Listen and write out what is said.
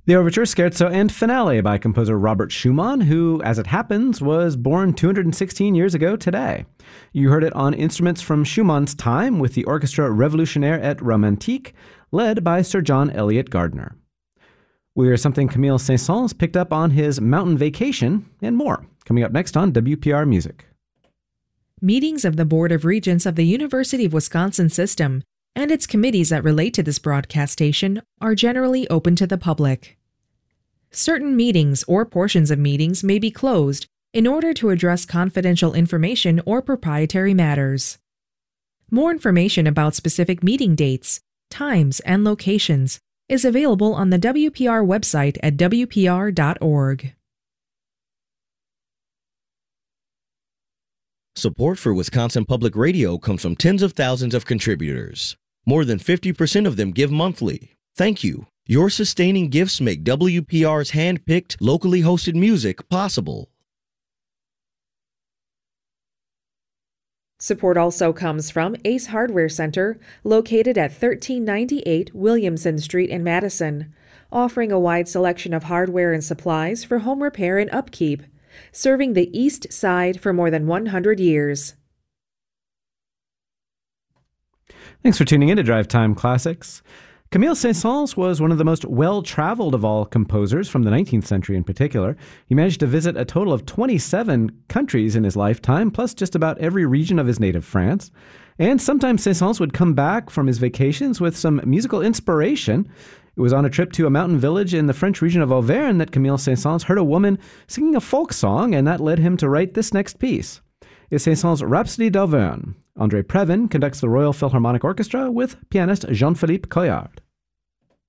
The overture, scherzo, and finale by composer Robert Schumann, who, as it happens, was born 216 years ago today. You heard it on instruments from Schumann's time with the Orchestra Révolutionnaire et Romantique, led by Sir John Eliot Gardiner. We hear something Camille Saint-Saëns picked up on his mountain vacation, and more, coming up next on WPR Music. Meetings of the Board of Regents of the University of Wisconsin System and its committees that relate to this broadcast station are generally open to the public. Certain meetings or portions of meetings may be closed in order to address confidential information or proprietary matters. More information about specific meeting dates, times, and locations is available on the WPR website at wpr.org. Support for Wisconsin Public Radio comes from tens of thousands of contributors. More than 50% of them give monthly. Thank you. Your sustaining gifts make WPR's hand-picked, locally hosted music possible. Support also comes from Ace Hardware Center, located at 1398 Williamson Street in Madison, offering a wide selection of hardware and supplies for home repair and upkeep, serving the East Side for more than 100 years. Thanks for tuning in to Drive Time Classics. Camille Saint-Saëns was one of the most well-traveled of all composers from the 19th century in particular. He managed to visit a total of 27 countries in his lifetime, plus just about every region of his native France. And sometimes Saint-Saëns would come back from his vacations with some musical inspiration. It was on a trip to a mountain village in the French region of Auvergne that Camille Saint-Saëns heard a woman singing a folk song, and that led him to write this next piece. It's Saint-Saëns' Rhapsody d'Auvergne. André Previn conducts the Royal Philharmonic Orchestra with pianist Jean-Philippe Collard.